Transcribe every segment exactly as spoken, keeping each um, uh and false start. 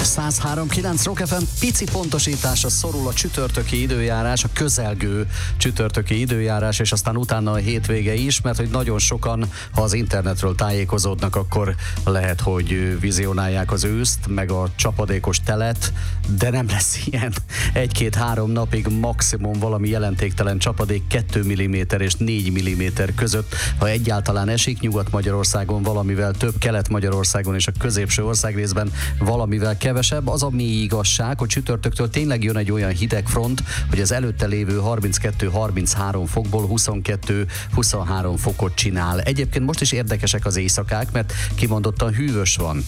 száz három kilenc Rock ef em, pici pontosításra szorul a csütörtöki időjárás, a közelgő csütörtöki időjárás, és aztán utána a hétvége is, mert hogy nagyon sokan, ha az internetről tájékozódnak, akkor lehet, hogy vizionálják az őszt, meg a csapadékos telet, de nem lesz ilyen. Egy-két-három napig maximum valami jelentéktelen csapadék kettő milliméter és négy milliméter között, ha egyáltalán esik. Nyugat-Magyarországon valamivel több, Kelet-Magyarországon és a középső országrészben valamivel kevesebb. Az a mély igazság, hogy csütörtöktől tényleg jön egy olyan hideg front, hogy az előtte lévő harminckettő-harminchárom fokból huszonkettő-huszonhárom fokot csinál. Egyébként most is érdekesek az éjszakák, mert kimondottan hűvös van.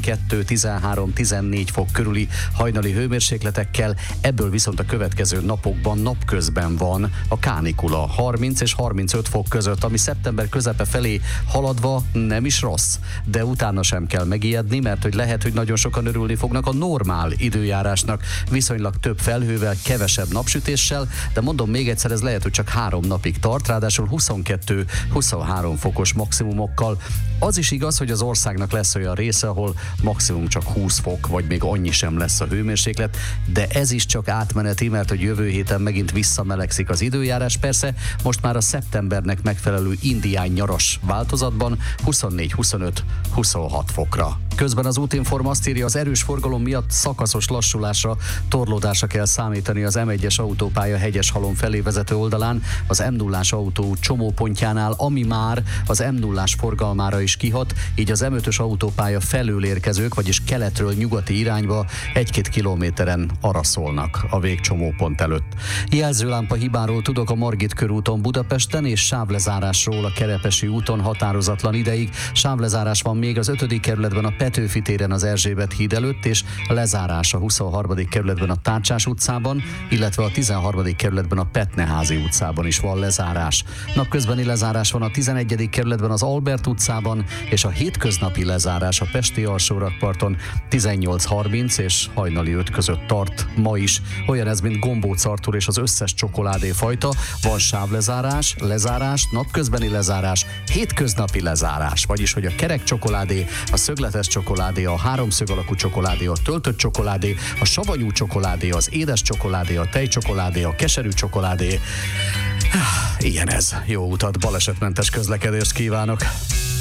tizenkettő-tizenhárom-tizennégy fok körüli hajnali hőmérsékletekkel, ebből viszont a következő napokban napközben van a kánikula. harminc és harmincöt fok között, ami szeptember közepe felé haladva nem is rossz, de utána sem kell megijedni, mert hogy lehet, hogy nagyon sokan örülni fognak a normál időjárásnak, viszonylag több felhővel, kevesebb napsütéssel, de mondom még egyszer, ez lehet, hogy csak három napig tart, ráadásul huszonkettő-huszonhárom fokos maximumokkal. Az is igaz, hogy az országnak lesz olyan része, ahol maximum csak húsz fok, vagy még annyi sem lesz a hőmérséklet, de ez is csak átmeneti, mert hogy jövő héten megint visszamelegszik az időjárás. Persze most már a szeptembernek megfelelő indián nyaras változatban huszonnégy-huszonöt-huszonhat fokra. Közben az Útinform azt írja, az erős forgalom miatt szakaszos lassulásra, torlódásra kell számítani az em egyes autópálya Hegyeshalom felé vezető oldalán, az em nullás autó csomópontjánál, ami már az em nullás forgalmára is kihat, így az em ötös autópálya felől érkezők, vagyis keletről nyugati irányba egy-két kilométeren araszolnak a végcsomópont előtt. Jelzőlámpa hibáról tudok a Margit körúton Budapesten, és sávlezárásról a Kerepesi úton határozatlan ideig. Sávlezárás van még az ötödik kerületben a Petőfi téren az Erzsébet híd előtt, és lezárás a huszonharmadik kerületben a Tárcsás utcában, illetve a tizenharmadik kerületben a Petneházi utcában is van lezárás. Napközbeni lezárás van a tizenegyedik kerületben az Albert utcában, és a hétköznapi lezárás a Pesti alsórakparton tizennyolc harminc és hajnali öt között tart ma is. Olyan ez, mint Gombóc Artúr és az összes csokoládéfajta. Van sávlezárás, lezárás, napközbeni lezárás, hétköznapi lezárás, vagyis hogy a kerek csokoládé, a szögletes csokoládé, a háromszög alakú csokoládé, a töltött csokoládé, a savanyú csokoládé, az édes csokoládé, a tejcsokoládé, a keserű csokoládé. Ilyen ez. Jó utat, balesetmentes közlekedést kívánok!